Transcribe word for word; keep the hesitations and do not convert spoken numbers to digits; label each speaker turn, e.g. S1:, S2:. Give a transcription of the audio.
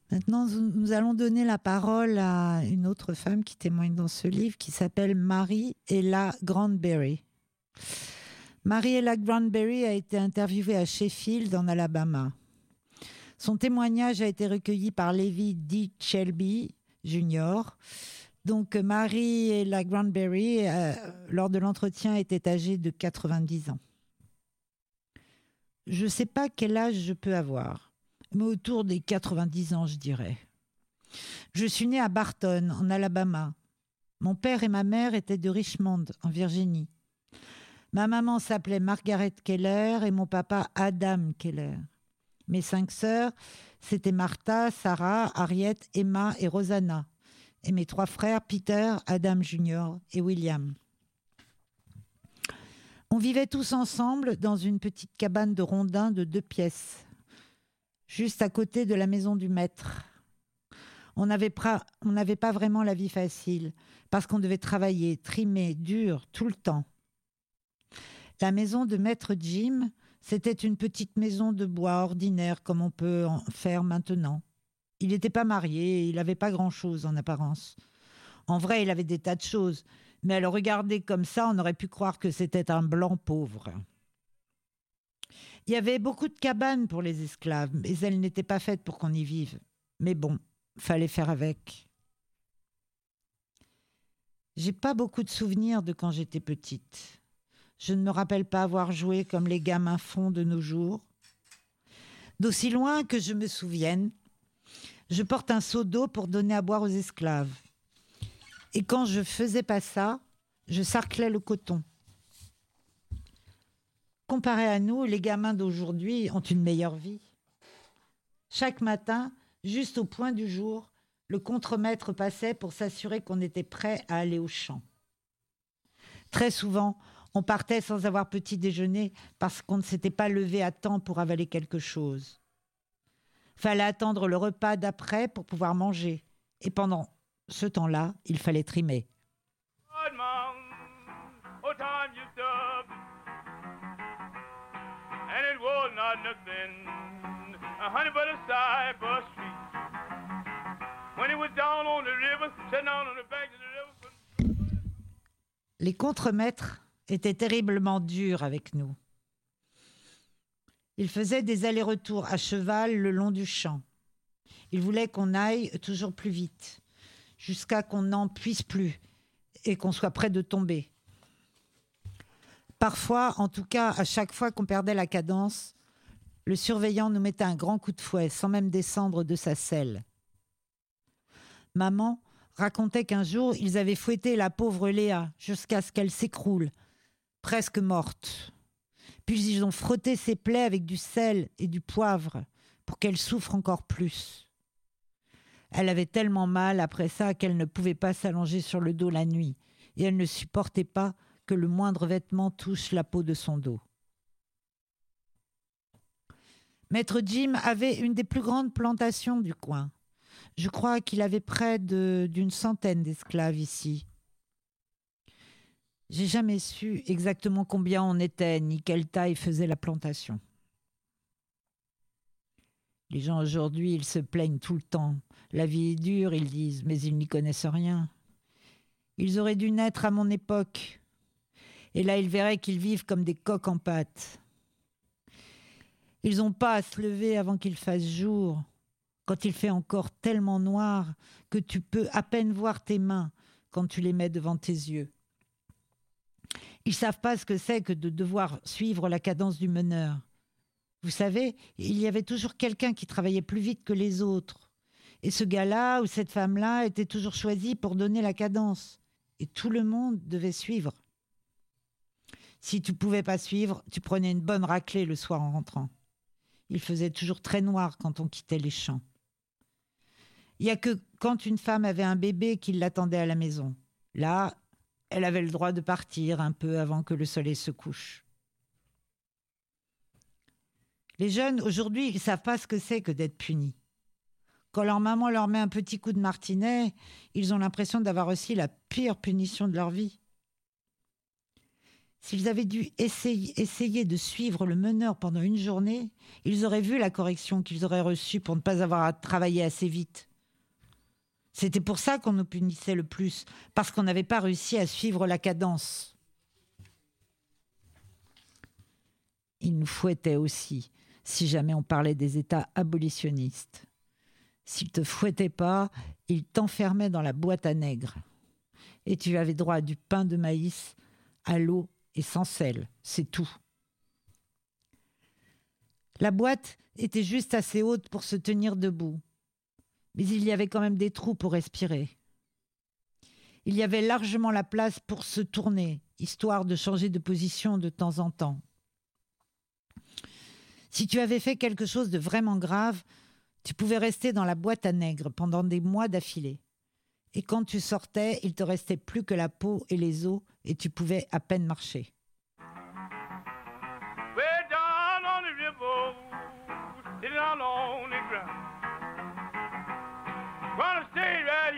S1: Maintenant, nous allons donner la parole à une autre femme qui témoigne dans ce livre, qui s'appelle Marie-Ella Granberry. Marie-Ella Granberry a été interviewée à Sheffield, en Alabama. Son témoignage a été recueilli par Levi D. Shelby junior Donc, Marie-Ella Granberry, euh, lors de l'entretien, était âgée de quatre-vingt-dix ans. Je ne sais pas quel âge je peux avoir, mais autour des quatre-vingt-dix ans, je dirais. Je suis née à Barton, en Alabama. Mon père et ma mère étaient de Richmond, en Virginie. Ma maman s'appelait Margaret Keller et mon papa Adam Keller. Mes cinq sœurs, c'était Martha, Sarah, Harriet, Emma et Rosanna. Et mes trois frères, Peter, Adam junior et William. On vivait tous ensemble dans une petite cabane de rondins de deux pièces, juste à côté de la maison du maître. On n'avait pas, on n'avait pas vraiment la vie facile, parce qu'on devait travailler, trimer, dur, tout le temps. La maison de maître Jim, c'était une petite maison de bois ordinaire, comme on peut en faire maintenant. Il n'était pas marié, il n'avait pas grand-chose en apparence. En vrai, il avait des tas de choses, mais à le regarder comme ça, on aurait pu croire que c'était un blanc pauvre. Il y avait beaucoup de cabanes pour les esclaves, mais elles n'étaient pas faites pour qu'on y vive. Mais bon, fallait faire avec. J'ai pas beaucoup de souvenirs de quand j'étais petite. Je ne me rappelle pas avoir joué comme les gamins font de nos jours. D'aussi loin que je me souvienne, je porte un seau d'eau pour donner à boire aux esclaves. Et quand je faisais pas ça, je sarclais le coton. Comparé à nous, les gamins d'aujourd'hui ont une meilleure vie. Chaque matin, juste au point du jour, le contremaître passait pour s'assurer qu'on était prêt à aller au champ. Très souvent, on partait sans avoir petit déjeuner parce qu'on ne s'était pas levé à temps pour avaler quelque chose. Fallait attendre le repas d'après pour pouvoir manger. Et pendant ce temps-là, il fallait trimer. Les contremaîtres étaient terriblement durs avec nous. Ils faisaient des allers-retours à cheval le long du champ. Ils voulaient qu'on aille toujours plus vite, jusqu'à qu'on n'en puisse plus et qu'on soit près de tomber. Parfois, en tout cas, à chaque fois qu'on perdait la cadence, le surveillant nous mettait un grand coup de fouet sans même descendre de sa selle. Maman racontait qu'un jour, ils avaient fouetté la pauvre Léa jusqu'à ce qu'elle s'écroule, presque morte. Puis ils ont frotté ses plaies avec du sel et du poivre pour qu'elle souffre encore plus. Elle avait tellement mal après ça qu'elle ne pouvait pas s'allonger sur le dos la nuit et elle ne supportait pas que le moindre vêtement touche la peau de son dos. Maître Jim avait une des plus grandes plantations du coin. Je crois qu'il avait près de, d'une centaine d'esclaves ici. J'ai jamais su exactement combien on était, ni quelle taille faisait la plantation. Les gens aujourd'hui, ils se plaignent tout le temps. La vie est dure, ils disent, mais ils n'y connaissent rien. Ils auraient dû naître à mon époque. Et là, ils verraient qu'ils vivent comme des coqs en pâte. Ils n'ont pas à se lever avant qu'il fasse jour, quand il fait encore tellement noir que tu peux à peine voir tes mains quand tu les mets devant tes yeux. Ils ne savent pas ce que c'est que de devoir suivre la cadence du meneur. Vous savez, il y avait toujours quelqu'un qui travaillait plus vite que les autres. Et ce gars-là ou cette femme-là était toujours choisi pour donner la cadence. Et tout le monde devait suivre. Si tu ne pouvais pas suivre, tu prenais une bonne raclée le soir en rentrant. Il faisait toujours très noir quand on quittait les champs. Il n'y a que quand une femme avait un bébé qui l'attendait à la maison. Là, elle avait le droit de partir un peu avant que le soleil se couche. Les jeunes, aujourd'hui, ils ne savent pas ce que c'est que d'être punis. Quand leur maman leur met un petit coup de martinet, ils ont l'impression d'avoir reçu la pire punition de leur vie. S'ils avaient dû essayer, essayer de suivre le meneur pendant une journée, ils auraient vu la correction qu'ils auraient reçue pour ne pas avoir à travailler assez vite. C'était pour ça qu'on nous punissait le plus, parce qu'on n'avait pas réussi à suivre la cadence. Ils nous fouettaient aussi, si jamais on parlait des États abolitionnistes. S'ils ne te fouettaient pas, ils t'enfermaient dans la boîte à nègres. Et tu avais droit à du pain de maïs, à l'eau et sans sel, c'est tout. La boîte était juste assez haute pour se tenir debout, mais il y avait quand même des trous pour respirer. Il y avait largement la place pour se tourner, histoire de changer de position de temps en temps. Si tu avais fait quelque chose de vraiment grave, tu pouvais rester dans la boîte à nègres pendant des mois d'affilée. Et quand tu sortais, il te restait plus que la peau et les os et tu pouvais à peine marcher.
S2: Way down on the river, sitting all on the ground. Gonna stay